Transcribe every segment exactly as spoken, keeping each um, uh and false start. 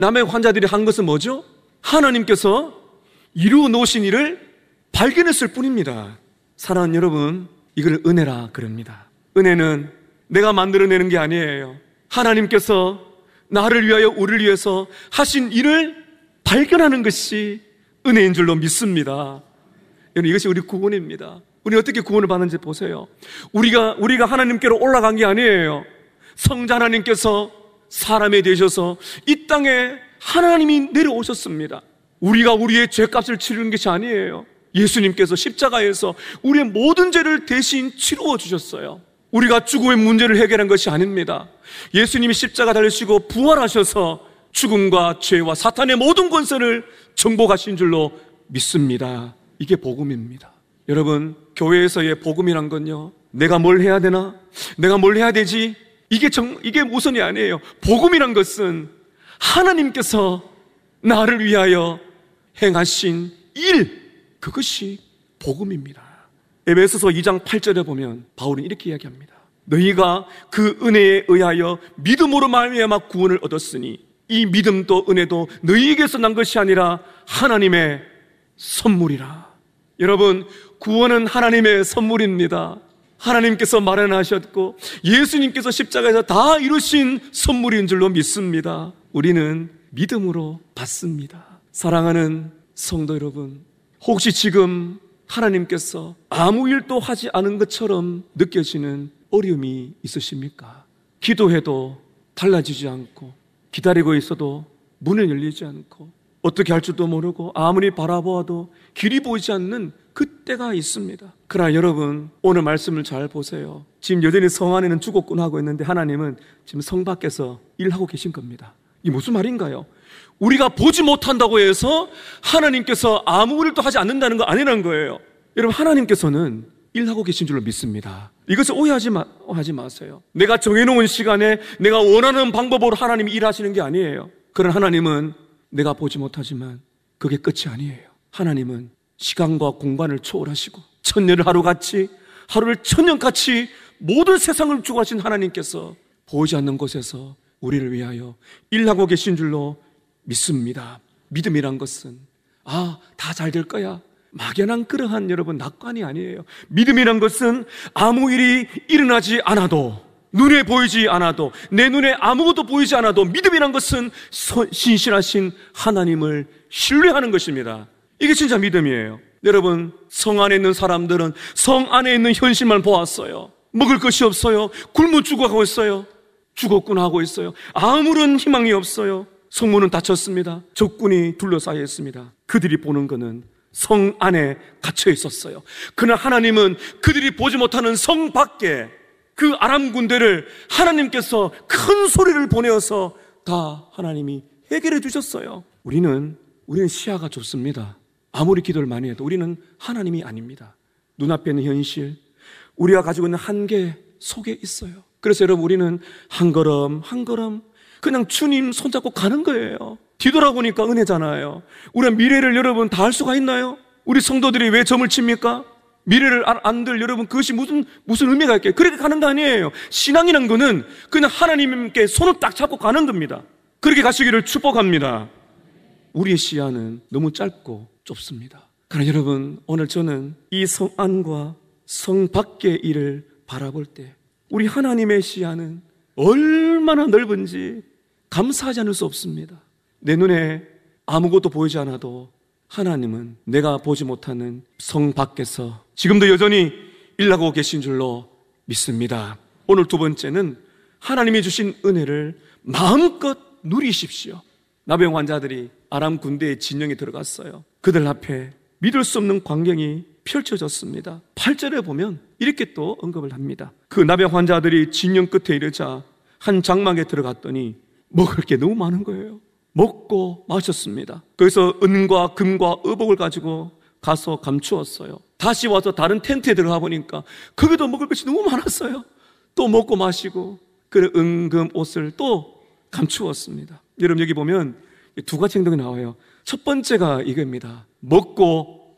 남의 환자들이 한 것은 뭐죠? 하나님께서 이루어 놓으신 일을 발견했을 뿐입니다. 사랑하는 여러분, 이걸 은혜라 그럽니다. 은혜는 내가 만들어내는 게 아니에요. 하나님께서 나를 위하여 우리를 위해서 하신 일을 발견하는 것이 은혜인 줄로 믿습니다. 여러분, 이것이 우리 구원입니다. 우리 어떻게 구원을 받는지 보세요. 우리가 우리가 하나님께로 올라간 게 아니에요. 성자 하나님께서 사람이 되셔서 이 땅에 하나님이 내려오셨습니다. 우리가 우리의 죄값을 치르는 것이 아니에요. 예수님께서 십자가에서 우리의 모든 죄를 대신 치루어 주셨어요. 우리가 죽음의 문제를 해결한 것이 아닙니다. 예수님이 십자가 달리시고 부활하셔서 죽음과 죄와 사탄의 모든 권세를 정복하신 줄로 믿습니다. 이게 복음입니다. 여러분, 교회에서의 복음이란 건요, 내가 뭘 해야 되나? 내가 뭘 해야 되지? 이게 정, 이게 우선이 아니에요. 복음이란 것은 하나님께서 나를 위하여 행하신 일, 그것이 복음입니다. 에베소서 이 장 팔 절에 보면 바울은 이렇게 이야기합니다. 너희가 그 은혜에 의하여 믿음으로 말미암아 구원을 얻었으니 이 믿음도 은혜도 너희에게서 난 것이 아니라 하나님의 선물이라. 여러분, 구원은 하나님의 선물입니다. 하나님께서 마련하셨고 예수님께서 십자가에서 다 이루신 선물인 줄로 믿습니다. 우리는 믿음으로 받습니다. 사랑하는 성도 여러분, 혹시 지금 하나님께서 아무 일도 하지 않은 것처럼 느껴지는 어려움이 있으십니까? 기도해도 달라지지 않고, 기다리고 있어도 문을 열리지 않고, 어떻게 할 줄도 모르고 아무리 바라보아도 길이 보이지 않는 그때가 있습니다. 그러나 여러분, 오늘 말씀을 잘 보세요. 지금 여전히 성 안에는 주고꾼 하고 있는데 하나님은 지금 성 밖에서 일하고 계신 겁니다. 이게 무슨 말인가요? 우리가 보지 못한다고 해서 하나님께서 아무 일도 하지 않는다는 거 아니라는 거예요. 여러분, 하나님께서는 일하고 계신 줄로 믿습니다. 이것을 오해하지 마, 하지 마세요. 내가 정해놓은 시간에 내가 원하는 방법으로 하나님이 일하시는 게 아니에요. 그런 하나님은 내가 보지 못하지만 그게 끝이 아니에요. 하나님은 시간과 공간을 초월하시고 천년을 하루같이, 하루를 천년같이 모든 세상을 주관하신 하나님께서 보이지 않는 곳에서 우리를 위하여 일하고 계신 줄로 믿습니다. 믿음이란 것은 아, 다 잘 될 거야, 막연한 그러한 여러분 낙관이 아니에요. 믿음이란 것은 아무 일이 일어나지 않아도, 눈에 보이지 않아도, 내 눈에 아무것도 보이지 않아도 믿음이란 것은 신실하신 하나님을 신뢰하는 것입니다. 이게 진짜 믿음이에요. 여러분, 성 안에 있는 사람들은 성 안에 있는 현실만 보았어요. 먹을 것이 없어요. 굶어 죽어가고 있어요. 죽었구나 하고 있어요. 아무런 희망이 없어요. 성문은 닫혔습니다. 적군이 둘러싸여 있습니다. 그들이 보는 것은 성 안에 갇혀 있었어요. 그러나 하나님은 그들이 보지 못하는 성 밖에 그 아람 군대를 하나님께서 큰 소리를 보내어서 다 하나님이 해결해 주셨어요. 우리는 우리는 시야가 좁습니다. 아무리 기도를 많이 해도 우리는 하나님이 아닙니다. 눈앞에 있는 현실, 우리가 가지고 있는 한계 속에 있어요. 그래서 여러분, 우리는 한 걸음 한 걸음 그냥 주님 손잡고 가는 거예요. 뒤돌아보니까 은혜잖아요. 우리가 미래를 여러분 다 알 수가 있나요? 우리 성도들이 왜 점을 칩니까? 미래를 안들 여러분, 그것이 무슨 무슨 의미가 있게 그렇게 가는 거 아니에요. 신앙이란 거는 그냥 하나님께 손을 딱 잡고 가는 겁니다. 그렇게 가시기를 축복합니다. 우리의 시야는 너무 짧고 좁습니다. 그러나 여러분, 오늘 저는 이 성 안과 성 밖의 일을 바라볼 때 우리 하나님의 시야는 얼마나 넓은지 감사하지 않을 수 없습니다. 내 눈에 아무것도 보이지 않아도 하나님은 내가 보지 못하는 성 밖에서 지금도 여전히 일하고 계신 줄로 믿습니다. 오늘 두 번째는 하나님이 주신 은혜를 마음껏 누리십시오. 나병 환자들이 아람 군대의 진영에 들어갔어요. 그들 앞에 믿을 수 없는 광경이 펼쳐졌습니다. 팔 절에 보면 이렇게 또 언급을 합니다. 그 나병 환자들이 진영 끝에 이르자 한 장막에 들어갔더니 먹을 게 너무 많은 거예요. 먹고 마셨습니다. 거기서 은과 금과 의복을 가지고 가서 감추었어요. 다시 와서 다른 텐트에 들어가 보니까 거기도 먹을 것이 너무 많았어요. 또 먹고 마시고 그래 은금 옷을 또 감추었습니다. 여러분, 여기 보면 두 가지 행동이 나와요. 첫 번째가 이겁니다. 먹고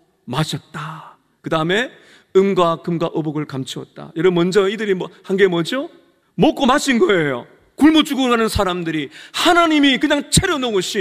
마셨다. 그 다음에 은과 금과 의복을 감추었다. 여러분, 먼저 이들이 뭐 한 게 뭐죠? 먹고 마신 거예요. 굶어 죽어가는 사람들이 하나님이 그냥 차려놓으신